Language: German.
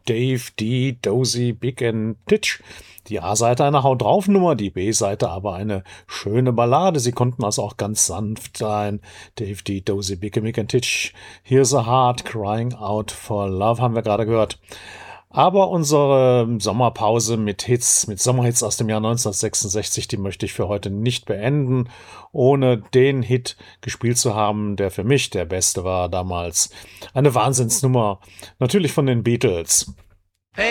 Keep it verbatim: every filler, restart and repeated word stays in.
Dave D. Dozy Big and Titch. Die A-Seite eine Haut drauf Nummer, die B-Seite aber eine schöne Ballade. Sie konnten also auch ganz sanft sein. Dave D. Dozy Big and Titch. Here's a Heart Crying Out for Love haben wir gerade gehört. Aber unsere Sommerpause mit Hits, mit Sommerhits aus dem Jahr neunzehnhundertsechsundsechzig, die möchte ich für heute nicht beenden, ohne den Hit gespielt zu haben, der für mich der beste war damals. Eine Wahnsinnsnummer, natürlich von den Beatles.